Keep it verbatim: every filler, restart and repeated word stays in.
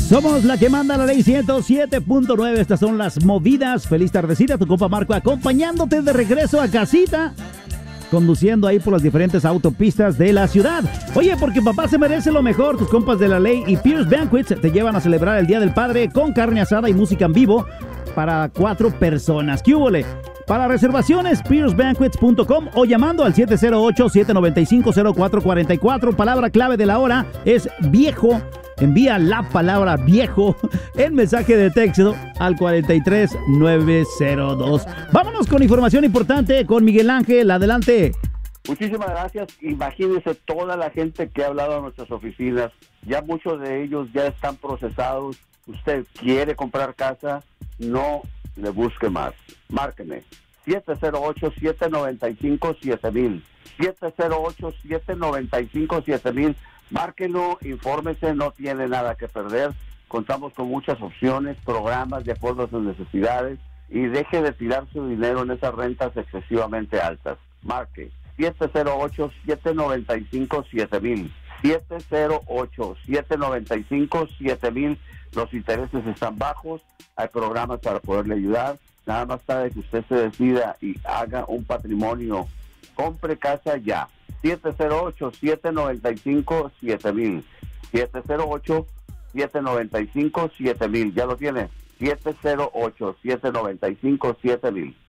Somos la que manda la ley ciento siete punto nueve. Estas son las movidas. Feliz tardecita, tu compa Marco acompañándote de regreso a casita, conduciendo ahí por las diferentes autopistas de la ciudad. Oye, porque papá se merece lo mejor. Tus compas de la ley y Pierce Banquets te llevan a celebrar el Día del Padre con carne asada y música en vivo para cuatro personas. ¿Qué húbole? Para reservaciones, pierce banquets punto com o llamando al siete cero ocho, siete nueve cinco, cero cuatro cuatro cuatro. Palabra clave de la hora es viejo. Envía la palabra viejo en mensaje de texto al cuarenta y tres nueve cero dos. Vámonos con información importante con Miguel Ángel. Adelante. Muchísimas gracias. Imagínense toda la gente que ha hablado a nuestras oficinas. Ya muchos de ellos ya están procesados. Usted quiere comprar casa, no le busque más. Márqueme siete cero ocho, siete nueve cinco, siete mil. siete cero ocho, siete nueve cinco, siete mil. Márquelo, infórmese, no tiene nada que perder. Contamos con muchas opciones, programas de acuerdo a sus necesidades y deje de tirar su dinero en esas rentas excesivamente altas. Marque siete cero ocho, siete nueve cinco, siete mil. siete cero ocho, siete nueve cinco, siete mil. Los intereses están bajos, hay programas para poderle ayudar. Nada más sabe que usted se decida y haga un patrimonio. Compre casa ya. siete cero ocho, siete nueve cinco, siete mil. siete cero ocho, siete nueve cinco, siete mil. ¿Ya lo tiene? siete cero ocho, siete nueve cinco, siete mil.